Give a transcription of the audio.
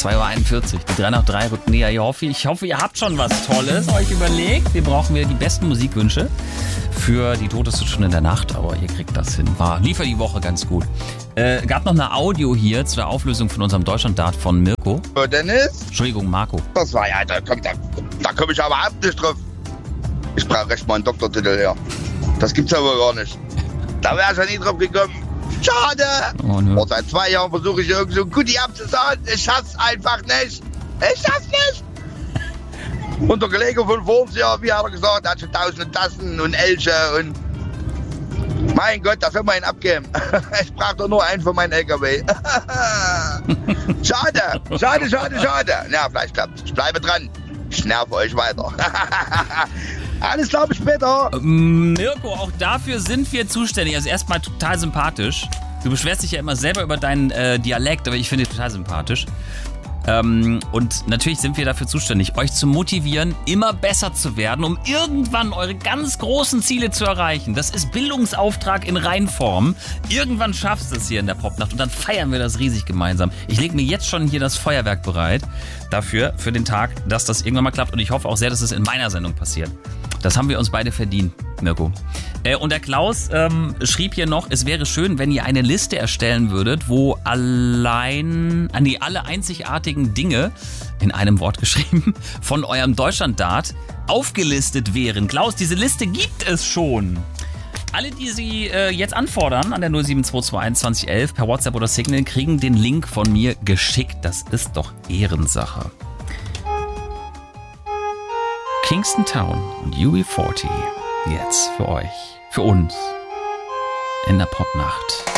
2.41 Uhr. Die 3 nach 3 rückt näher. Ich hoffe, ihr habt schon was Tolles euch überlegt. Wir brauchen wieder die besten Musikwünsche für die toteste Stunde der Nacht. Aber ihr kriegt das hin. Lief ja die Woche ganz gut. Gab noch eine Audio hier zur Auflösung von unserem Deutschland-Dart von Mirko. Dennis? Entschuldigung, Marco. Das war ja, da komm ich aber überhaupt nicht drauf. Ich brauche recht mal einen Doktortitel her. Das gibt's aber gar nicht. Da wäre ich ja nie drauf gekommen. Schade! Oh, ne. Und seit 2 Jahren versuche ich irgendwie so gut abzusagen. Ich schaff's einfach nicht. Ich schaff's nicht! Und der Kollege von vor uns, ja, wie hat er gesagt, er hat schon tausende Tassen und Elche und... Mein Gott, da soll man ihn abgeben. Ich brauche doch nur einen für meinen LKW. Schade. Ja, vielleicht klappt's. Ich bleibe dran. Ich nerve euch weiter. Alles klar, bis später. Mirko, auch dafür sind wir zuständig. Also erstmal total sympathisch. Du beschwerst dich ja immer selber über deinen Dialekt, aber ich finde dich total sympathisch. Und natürlich sind wir dafür zuständig, euch zu motivieren, immer besser zu werden, um irgendwann eure ganz großen Ziele zu erreichen. Das ist Bildungsauftrag in Reinform. Irgendwann schaffst du es hier in der Popnacht und dann feiern wir das riesig gemeinsam. Ich lege mir jetzt schon hier das Feuerwerk bereit dafür, für den Tag, dass das irgendwann mal klappt. Und ich hoffe auch sehr, dass es in meiner Sendung passiert. Das haben wir uns beide verdient, Mirko. Und der Klaus schrieb hier noch, es wäre schön, wenn ihr eine Liste erstellen würdet, wo alle einzigartigen Dinge, in einem Wort geschrieben, von eurem Deutschland-Dart aufgelistet wären. Klaus, diese Liste gibt es schon. Alle, die sie jetzt anfordern an der 07221 2011 per WhatsApp oder Signal, kriegen den Link von mir geschickt. Das ist doch Ehrensache. Kingston Town und UB40 jetzt für euch, für uns in der Popnacht.